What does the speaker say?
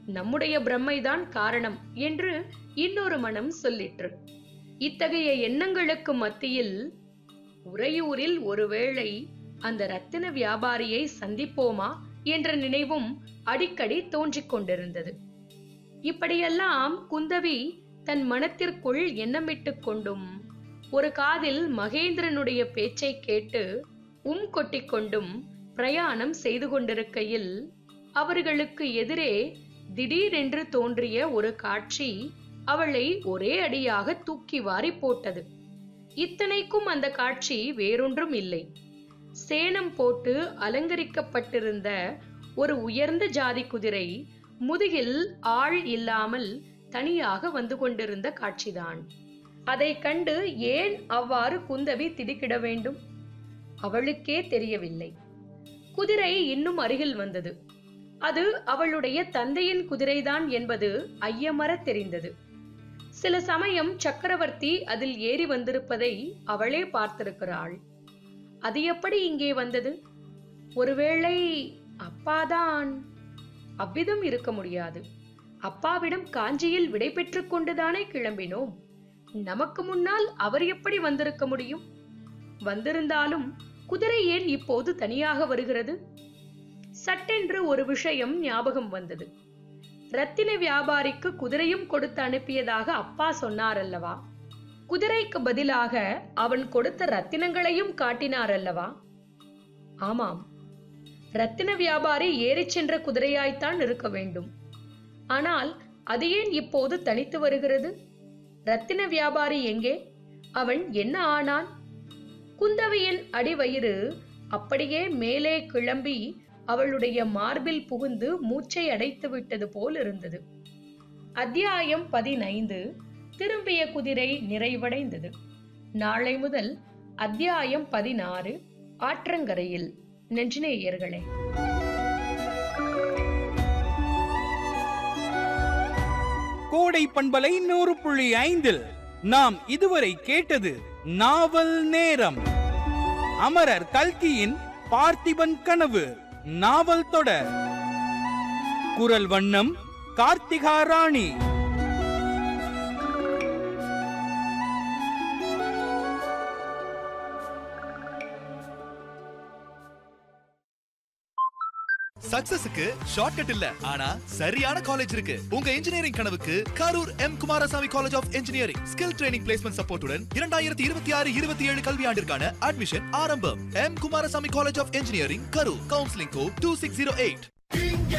நம்முடைய பிரம்மைதான் காரணம் என்று இன்னொரு மனம் சொல்லிற்று. இத்தகைய எண்ணங்களுக்கு மத்தியில் உறையூரில் ஒருவேளை அந்த ரத்தின வியாபாரியை சந்திப்போமா என்ற நினைவும் அடிக்கடி தோன்றிக் கொண்டிருந்தது. இப்படியெல்லாம் குந்தவி தன் மனத்திற்குள் எண்ணமிட்டுக் கொண்டும் ஒரு காதில் மகேந்திரனுடைய பேச்சை கேட்டு கொட்டிக்கொண்டும் பிரயாணம் செய்து கொண்டிருக்கையில் அவர்களுக்கு எதிரே திடீரென்று தோன்றிய ஒரு காட்சி அவளை ஒரே அடியாக தூக்கி வாரி போட்டது. இத்தனைக்கும் அந்த காட்சி வேறொன்றும் இல்லை, சேணம் போட்டு அலங்கரிக்கப்பட்டிருந்த ஒரு உயர்ந்த ஜாதி குதிரை முதுகில் ஆள் இல்லாமல் தனியாக வந்து கொண்டிருந்த காட்சிதான். அதை கண்டு ஏன் அவ்வாறு குந்தவி திடுக்கிட வேண்டும்? அவளுக்கே தெரியவில்லை. குதிரை இன்னும் அருகில் வந்தது. அது அவளுடைய தந்தையின் குதிரைதான் என்பது ஐயமற தெரிந்தது. சில சமயம் சக்கரவர்த்தி அதில் ஏறி வந்திருப்பதை அவளே பார்த்திருக்கிறாள். அது எப்படி இங்கே வந்தது? ஒருவேளை அப்பாதான்? அவ்விதம் இருக்க முடியாது. அப்பாவிடம் காஞ்சியில் விடை பெற்றுக் கொண்டுதானே கிளம்பினோம். நமக்கு முன்னால் அவர் எப்படி வந்திருக்க முடியும்? வந்திருந்தாலும் குதிரை ஏன் இப்போது தனியாக வருகிறது? சட்டென்று ஒரு விஷயம் ஞாபகம் வந்தது. ரத்தின வியாபாரிக்கு குதிரையும் கொடுத்து அனுப்பியதாக அப்பா சொன்னார் அல்லவா? குதிரைக்கு பதிலாக அவன் கொடுத்த ரத்தினங்களையும் காட்டினார் அல்லவா? ஆமாம், ரத்தின வியாபாரி ஏறிச் சென்ற குதிரையாய்த்தான் இருக்க வேண்டும். ஆனால் அது ஏன் இப்போது தனித்து வருகிறது? ரத்தின வியாபாரி எங்கே? அவன் என்ன ஆனான்? குந்தவியின் அடிவயிறு அப்படியே மேலே கிளம்பி அவளுடைய மார்பில் புகுந்து மூச்சை அடைத்து விட்டது போல் இருந்தது. அத்தியாயம் 15 திரும்பிய குதிரை நிறைவடைந்தது. நாளை முதல் அத்தியாயம் 16 ஆற்றங்கரையில். நெஞ்சினேயர்களே, கோடை பண்பலை 100.5 நாம் இதுவரை கேட்டது நாவல் நேரம். அமரர் கல்கியின் பார்த்திபன் கனவு நாவல் தொடர். குரல் வண்ணம் கார்த்திகா ராணி. சக்சஸுக்கு ஷார்ட்கட் இல்ல, ஆனா சரியான காலேஜ் இருக்கு. உங்க இன்ஜினியரிங் கனவுக்கு Karur M Kumaraswamy college of engineering skill training placement சப்போர்ட்டுடன் 2026-27 கல்வியாண்டிற்கான அட்மிஷன் ஆரம்பம். M Kumaraswamy college of engineering Karur. Counselling code 2608.